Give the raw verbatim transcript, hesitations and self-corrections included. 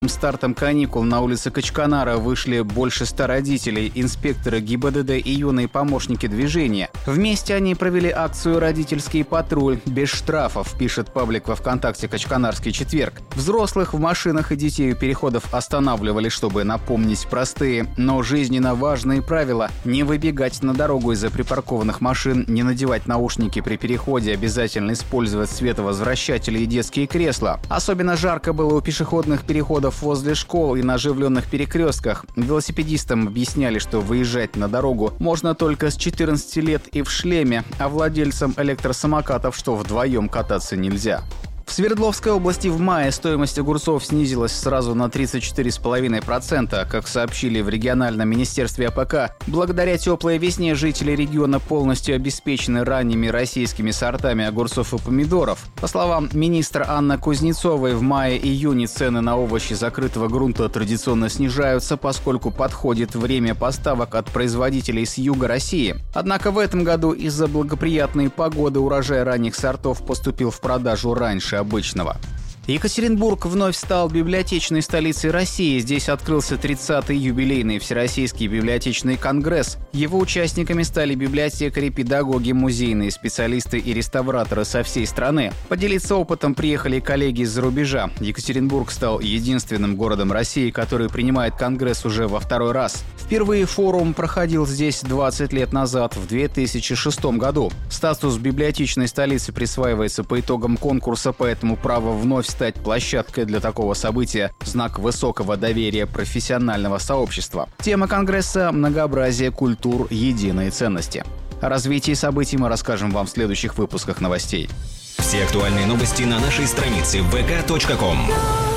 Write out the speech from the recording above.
Стартом каникул на улице Качканара вышли больше ста родителей, инспекторы ГИБДД и юные помощники движения. Вместе они провели акцию «Родительский патруль» без штрафов, пишет паблик во ВКонтакте «Качканарский четверг». Взрослых в машинах и детей у переходов останавливали, чтобы напомнить простые, но жизненно важные правила: не выбегать на дорогу из-за припаркованных машин, не надевать наушники при переходе, обязательно использовать световозвращатели и детские кресла. Особенно жарко было у пешеходных переходов возле школ и на оживленных перекрестках. Велосипедистам объясняли, что выезжать на дорогу можно только с четырнадцати лет и в шлеме, а владельцам электросамокатов, что вдвоем кататься нельзя. В Свердловской области в мае стоимость огурцов снизилась сразу на тридцать четыре целых пять десятых процента. Как сообщили в региональном министерстве А П К, благодаря теплой весне жители региона полностью обеспечены ранними российскими сортами огурцов и помидоров. По словам министра Анны Кузнецовой, в мае-июне цены на овощи закрытого грунта традиционно снижаются, поскольку подходит время поставок от производителей с юга России. Однако в этом году из-за благоприятной погоды урожай ранних сортов поступил в продажу раньше обычного. Екатеринбург вновь стал библиотечной столицей России. Здесь открылся тридцатый юбилейный Всероссийский библиотечный конгресс. Его участниками стали библиотекари, педагоги, музейные специалисты и реставраторы со всей страны. Поделиться опытом приехали коллеги из-за рубежа. Екатеринбург стал единственным городом России, который принимает конгресс уже во второй раз. Впервые форум проходил здесь двадцать лет назад, в две тысячи шестом году. Статус библиотечной столицы присваивается по итогам конкурса, поэтому право вновь стать площадкой для такого события – знак высокого доверия профессионального сообщества. Тема конгресса – многообразие культур, единые ценности. О развитии событий мы расскажем вам в следующих выпусках новостей. Все актуальные новости на нашей странице вэ ка точка ком.